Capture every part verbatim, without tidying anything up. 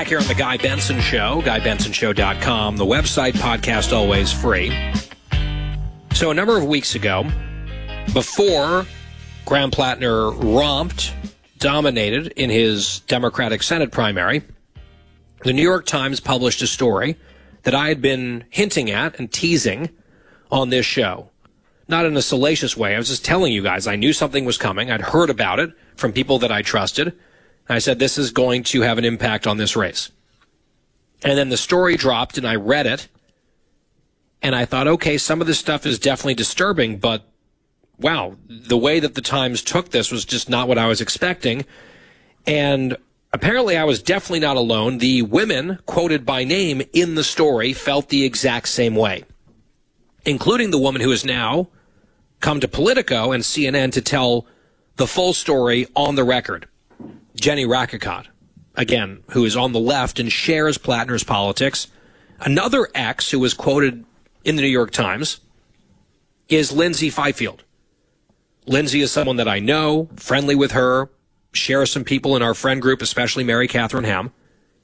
Back here on the Guy Benson Show, guy benson show dot com. The website, podcast always free. So a number of weeks ago, before Graham Plattner romped, dominated in his Democratic Senate primary, the New York Times published a story that I had been hinting at and teasing on this show. Not in a salacious way. I was just telling you guys I knew something was coming. I'd heard about it from people that I trusted. I said, this is going to have an impact on this race. And then the story dropped, and I read it, and I thought, okay, some of this stuff is definitely disturbing, but wow, the way that the Times took this was just not what I was expecting. And apparently I was definitely not alone. The women quoted by name in the story felt the exact same way, including the woman who has now come to Politico and C N N to tell the full story on the record. Jenny Rakicot, again, who is on the left and shares Plattner's politics. Another ex who was quoted in the New York Times is Lindsay Fifield. Lindsay is someone that I know, friendly with her, share some people in our friend group, especially Mary Catherine Ham.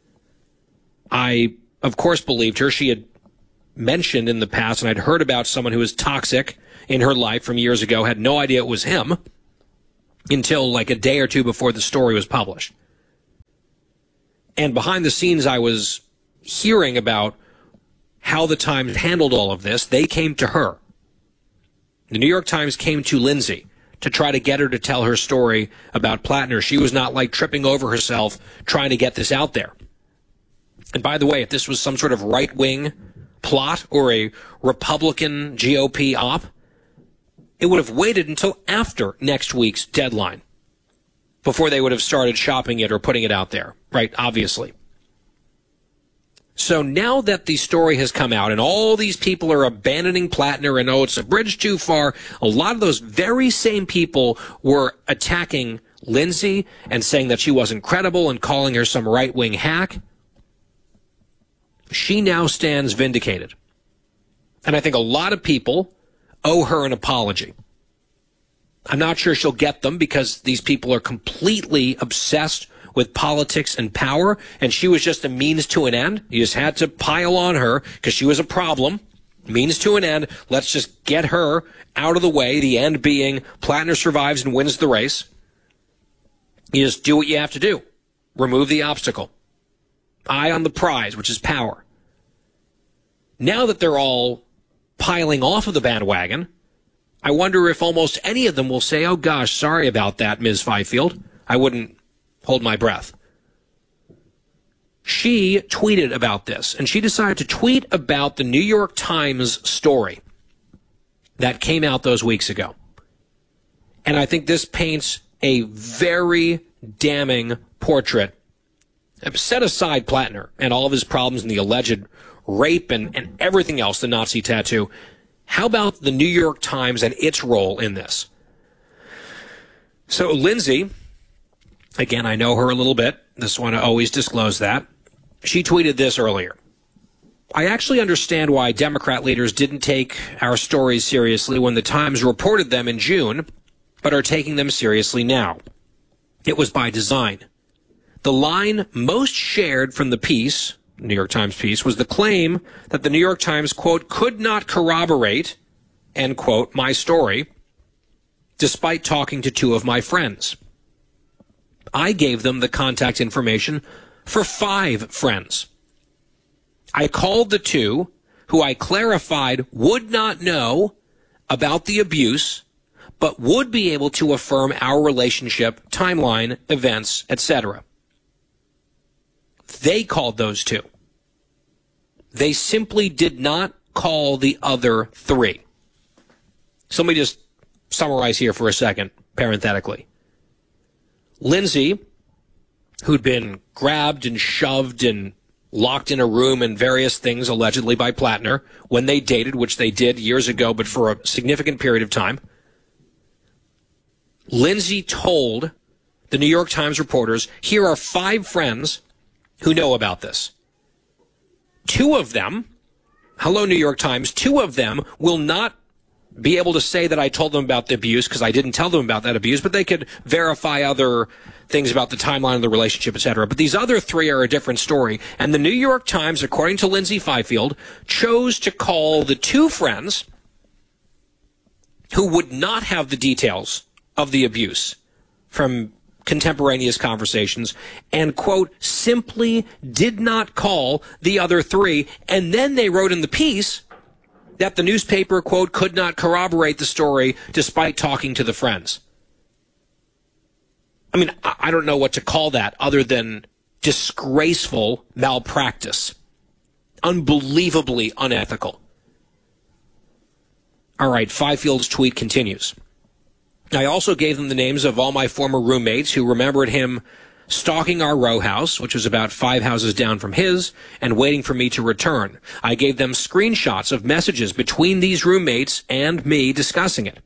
I, of course, believed her. She had mentioned in the past, and I'd heard about someone who was toxic in her life from years ago, had no idea it was him until like a day or two before the story was published. And behind the scenes, I was hearing about how the Times handled all of this. They came to her. The New York Times came to Lindsay to try to get her to tell her story about Plattner. She was not like tripping over herself trying to get this out there. And by the way, if this was some sort of right-wing plot or a Republican G O P op, it would have waited until after next week's deadline before they would have started shopping it or putting it out there, right? Obviously. So now that the story has come out and all these people are abandoning Plattner and, oh, it's a bridge too far, a lot of those very same people were attacking Lindsay and saying that she wasn't credible and calling her some right-wing hack. She now stands vindicated. And I think a lot of people owe her an apology. I'm not sure she'll get them because these people are completely obsessed with politics and power, and she was just a means to an end. You just had to pile on her because she was a problem. Means to an end. Let's just get her out of the way, the end being Plattner survives and wins the race. You just do what you have to do. Remove the obstacle. Eye on the prize, which is power. Now that they're all piling off of the bandwagon, I wonder if almost any of them will say, oh gosh, sorry about that, Miz Fifield. I wouldn't hold my breath. She tweeted about this, and she decided to tweet about the New York Times story that came out those weeks ago. And I think this paints a very damning portrait. Set aside Plattner and all of his problems and the alleged rape and, and everything else, the Nazi tattoo. How about the New York Times and its role in this? So Lindsay, again, I know her a little bit. Just want to always disclose that. She tweeted this earlier. I actually understand why Democrat leaders didn't take our stories seriously when the Times reported them in June, but are taking them seriously now. It was by design. The line most shared from the piece, New York Times piece, was the claim that the New York Times, quote, could not corroborate, end quote, my story, despite talking to two of my friends. I gave them the contact information for five friends. I called the two who I clarified would not know about the abuse, but would be able to affirm our relationship, timeline, events, et cetera. They called those two. They simply did not call the other three. So let me just summarize here for a second, parenthetically. Lindsay, who'd been grabbed and shoved and locked in a room and various things allegedly by Plattner when they dated, which they did years ago, but for a significant period of time. Lindsay told the New York Times reporters, here are five friends who know about this. Two of them, hello New York Times, two of them will not be able to say that I told them about the abuse because I didn't tell them about that abuse, but they could verify other things about the timeline of the relationship, et cetera. But these other three are a different story. And the New York Times, according to Lindsay Fifield, chose to call the two friends who would not have the details of the abuse from contemporaneous conversations and, quote, simply did not call the other three. And then they wrote in the piece that the newspaper, quote, could not corroborate the story despite talking to the friends. I mean, I don't know what to call that other than disgraceful malpractice. Unbelievably unethical. All right, Fifield's tweet continues. I also gave them the names of all my former roommates who remembered him stalking our row house, which was about five houses down from his, and waiting for me to return. I gave them screenshots of messages between these roommates and me discussing it.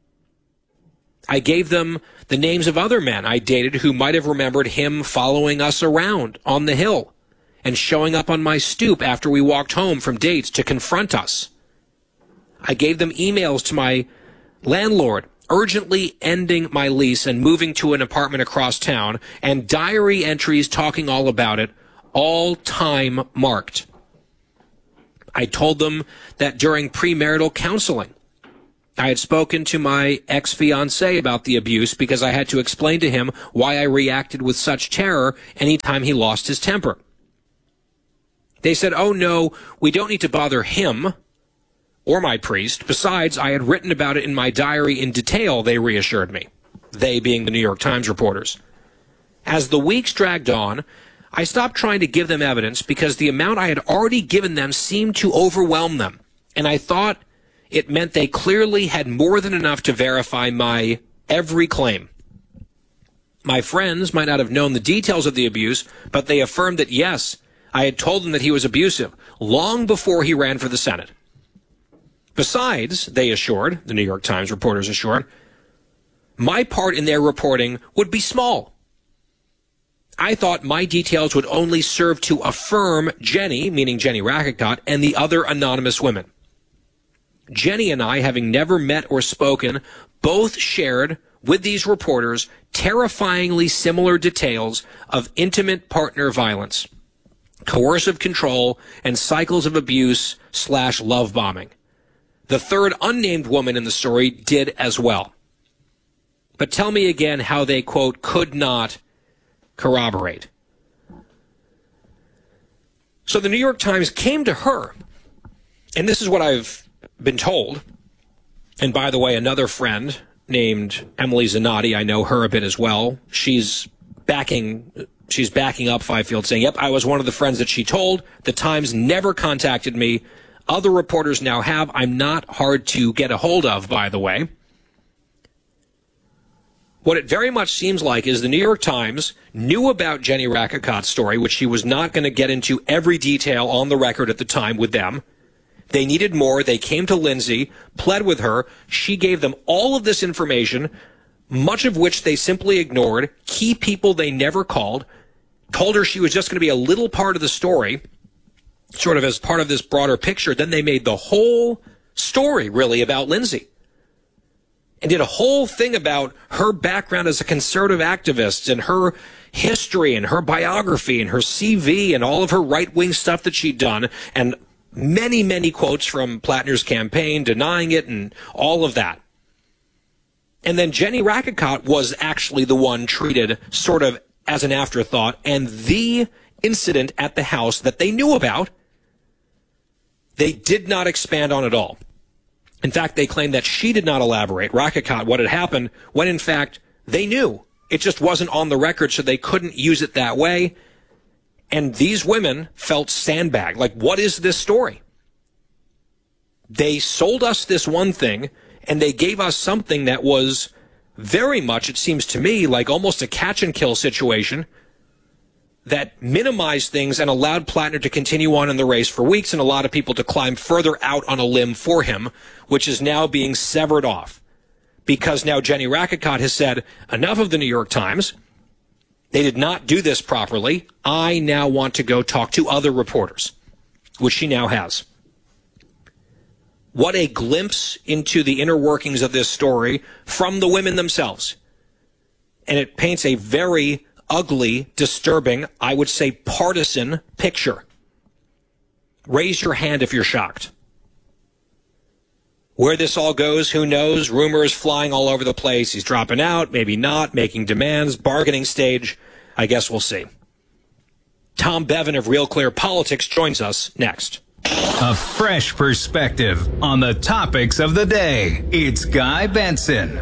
I gave them the names of other men I dated who might have remembered him following us around on the hill and showing up on my stoop after we walked home from dates to confront us. I gave them emails to my landlord urgently ending my lease and moving to an apartment across town, and diary entries talking all about it, all time marked. I told them that during premarital counseling, I had spoken to my ex-fiancé about the abuse because I had to explain to him why I reacted with such terror anytime he lost his temper. They said, oh no, we don't need to bother him or my priest. Besides, I had written about it in my diary in detail, they reassured me. They being the New York Times reporters. As the weeks dragged on, I stopped trying to give them evidence because the amount I had already given them seemed to overwhelm them. And I thought it meant they clearly had more than enough to verify my every claim. My friends might not have known the details of the abuse, but they affirmed that, yes, I had told them that he was abusive long before he ran for the Senate. Besides, they assured, the New York Times reporters assured, my part in their reporting would be small. I thought my details would only serve to affirm Jenny, meaning Jenny Racketcott, and the other anonymous women. Jenny and I, having never met or spoken, both shared with these reporters terrifyingly similar details of intimate partner violence, coercive control, and cycles of abuse slash love bombing. The third unnamed woman in the story did as well. But tell me again how they, quote, could not corroborate. So the New York Times came to her, and this is what I've been told. And by the way, another friend named Emily Zanotti, I know her a bit as well. She's backing, she's backing up Fifield, saying, yep, I was one of the friends that she told. The Times never contacted me. Other reporters now have. I'm not hard to get a hold of, by the way. What it very much seems like is the New York Times knew about Jenny Rackecott's story, which she was not going to get into every detail on the record at the time with them. They needed more. They came to Lindsay, pled with her. She gave them all of this information, much of which they simply ignored, key people they never called, told her she was just going to be a little part of the story, sort of as part of this broader picture. Then they made the whole story really about Lindsay and did a whole thing about her background as a conservative activist and her history and her biography and her C V and all of her right-wing stuff that she'd done, and many, many quotes from Plattner's campaign denying it and all of that. And then Jenny Racketcott was actually the one treated sort of as an afterthought, and the incident at the house that they knew about, they did not expand on at all. In fact, they claimed that she did not elaborate, Racketcott, what had happened, when in fact they knew. It just wasn't on the record, so they couldn't use it that way. And these women felt sandbagged. Like, what is this story? They sold us this one thing, and they gave us something that was very much, it seems to me, like almost a catch-and-kill situation that minimized things and allowed Plattner to continue on in the race for weeks and a lot of people to climb further out on a limb for him, which is now being severed off. Because now Jenny Racketcott has said, enough of the New York Times. They did not do this properly. I now want to go talk to other reporters, which she now has. What a glimpse into the inner workings of this story from the women themselves. And it paints a very ugly, disturbing, I would say partisan picture. Raise your hand if you're shocked. Where this all goes, who knows? Rumors flying all over the place. He's dropping out, maybe not, making demands, bargaining stage. I guess we'll see. Tom Bevan of Real Clear Politics joins us next. A fresh perspective on the topics of the day. It's Guy Benson.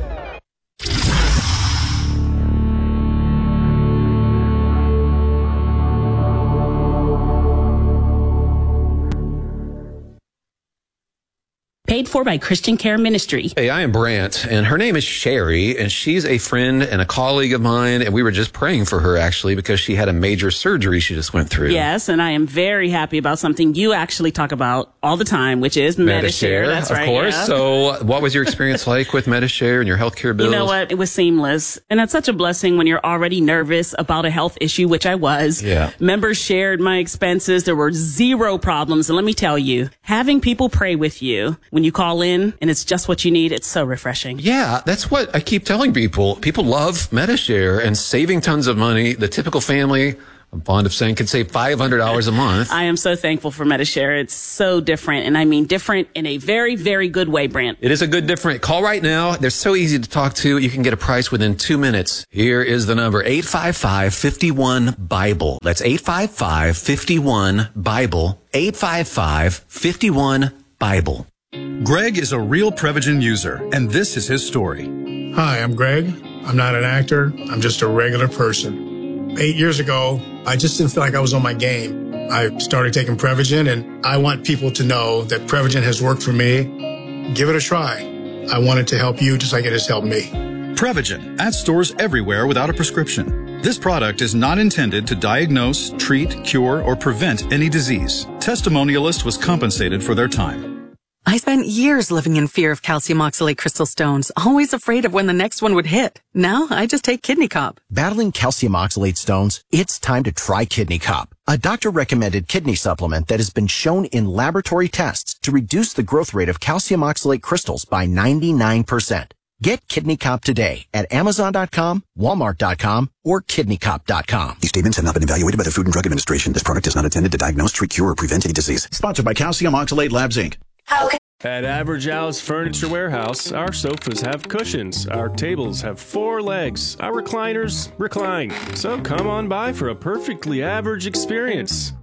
Paid for by Christian Care Ministry. Hey, I am Brant, and her name is Sherry, and she's a friend and a colleague of mine, and we were just praying for her, actually, because she had a major surgery she just went through. Yes, and I am very happy about something you actually talk about all the time, which is Medi-Share. That's right. Of course. Yeah. So what was your experience like with Medi-Share and your healthcare bills? You know what? It was seamless. And that's such a blessing when you're already nervous about a health issue, which I was. Yeah. Members shared my expenses. There were zero problems. And let me tell you, having people pray with you when you call in and it's just what you need, it's so refreshing. Yeah, that's what I keep telling people. People love Medi-Share and saving tons of money. The typical family, I'm fond of saying, can save five hundred dollars a month. I am so thankful for Medi-Share. It's so different. And I mean different in a very, very good way, Brant. It is a good different. Call right now. They're so easy to talk to. You can get a price within two minutes. Here is the number, eight five five, five one, BIBLE. That's eight five five, five one, BIBLE. eight five five, five one, BIBLE. Greg is a real Prevagen user, and this is his story. Hi, I'm Greg. I'm not an actor. I'm just a regular person. Eight years ago, I just didn't feel like I was on my game. I started taking Prevagen, and I want people to know that Prevagen has worked for me. Give it a try. I want it to help you just like it has helped me. Prevagen, at stores everywhere without a prescription. This product is not intended to diagnose, treat, cure, or prevent any disease. Testimonialist was compensated for their time. I spent years living in fear of calcium oxalate crystal stones, always afraid of when the next one would hit. Now I just take Kidney Cop. Battling calcium oxalate stones? It's time to try Kidney Cop, a doctor-recommended kidney supplement that has been shown in laboratory tests to reduce the growth rate of calcium oxalate crystals by ninety-nine percent. Get Kidney Cop today at Amazon dot com, Walmart dot com, or Kidney Cop dot com. These statements have not been evaluated by the Food and Drug Administration. This product is not intended to diagnose, treat, cure, or prevent any disease. Sponsored by Calcium Oxalate Labs, Incorporated. Okay. At Average Al's Furniture Warehouse, our sofas have cushions, our tables have four legs, our recliners recline. So come on by for a perfectly average experience.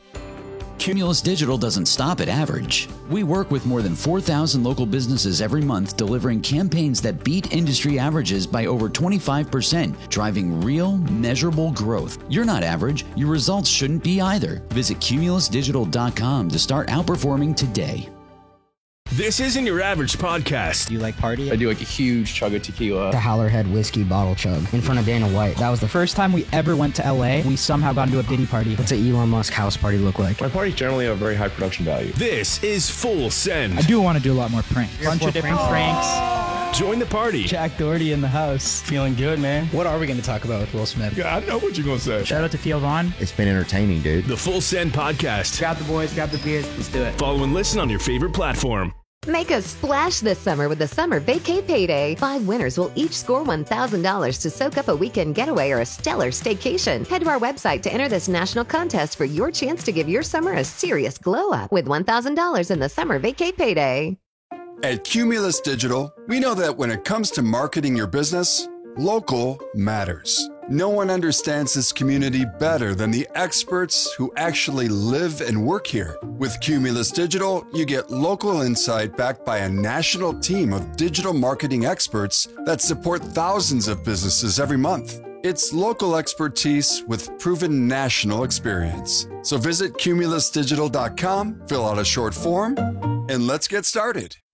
Cumulus Digital doesn't stop at average. We work with more than four thousand local businesses every month, delivering campaigns that beat industry averages by over twenty-five percent, driving real, measurable growth. You're not average. Your results shouldn't be either. Visit Cumulus Digital dot com to start outperforming today. This isn't your average podcast. Do you like party? I do like a huge chug of tequila. The Howlerhead whiskey bottle chug in front of Dana White. That was the first time we ever went to L A. We somehow got into a Diddy party. What's an Elon Musk house party look like? My parties generally have very high production value. This is Full Send. I do want to do a lot more pranks. A bunch of different pranks. pranks. Join the party. Jack Doherty in the house. Feeling good, man. What are we going to talk about with Will Smith? Yeah, I know what you're going to say. Shout out to Theo Vaughn. It's been entertaining, dude. The Full Send Podcast. Grab the boys, grab the beers. Let's do it. Follow and listen on your favorite platform. Make a splash this summer with the Summer Vacay Payday. Five winners will each score one thousand dollars to soak up a weekend getaway or a stellar staycation. Head to our website to enter this national contest for your chance to give your summer a serious glow up with one thousand dollars in the Summer Vacay Payday. At Cumulus Digital, we know that when it comes to marketing your business, local matters. No one understands this community better than the experts who actually live and work here. With Cumulus Digital, you get local insight backed by a national team of digital marketing experts that support thousands of businesses every month. It's local expertise with proven national experience. So visit Cumulus Digital dot com, fill out a short form, and let's get started.